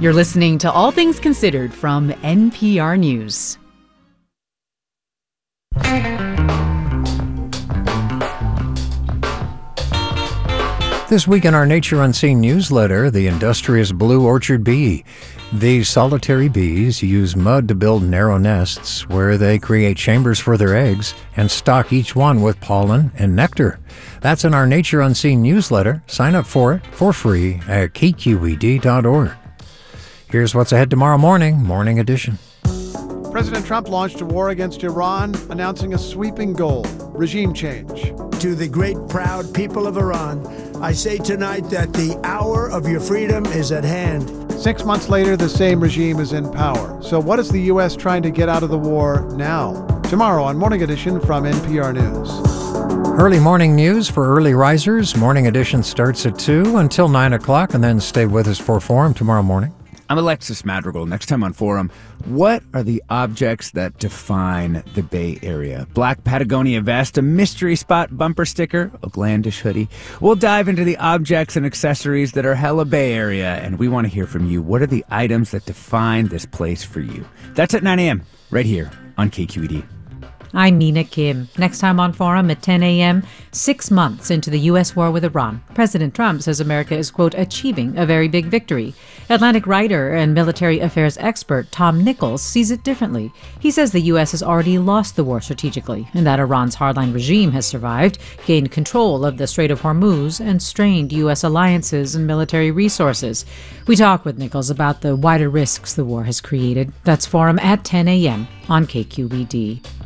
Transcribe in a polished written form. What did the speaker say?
You're listening to All Things Considered from NPR News. This week in our Nature Unseen newsletter, the industrious blue orchard bee. These solitary bees use mud to build narrow nests where they create chambers for their eggs and stock each one with pollen and nectar. That's in our Nature Unseen newsletter. Sign up for it for free at kqed.org. Here's what's ahead tomorrow morning edition. President Trump launched a war against Iran, announcing a sweeping goal: regime change. To the great, proud people of Iran, I say tonight that the hour of your freedom is at hand. 6 months later, the same regime is in power. So what is the U.S. trying to get out of the war now? Tomorrow on Morning Edition from NPR News. Early morning news for early risers. Morning Edition starts at 2 until 9 o'clock, and then stay with us for Forum tomorrow morning. I'm Alexis Madrigal. Next time on Forum, what are the objects that define the Bay Area? Black Patagonia vest, a mystery spot bumper sticker, Oaklandish hoodie. We'll dive into the objects and accessories that are hella Bay Area, and we want to hear from you. What are the items that define this place for you? That's at 9 a.m. right here on KQED. I'm Mina Kim. Next time on Forum at 10 a.m., 6 months into the U.S. war with Iran, President Trump says America is, quote, achieving a very big victory. Atlantic writer and military affairs expert Tom Nichols sees it differently. He says the U.S. has already lost the war strategically, and that Iran's hardline regime has survived, gained control of the Strait of Hormuz, and strained U.S. alliances and military resources. We talk with Nichols about the wider risks the war has created. That's Forum at 10 a.m. on KQED.